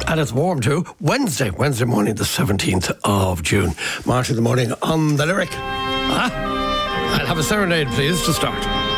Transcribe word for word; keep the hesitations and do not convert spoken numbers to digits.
And it's warm too. Wednesday, Wednesday morning, the seventeenth of June. March of the morning on the Lyric. Ah, I'll have a serenade, please, to start.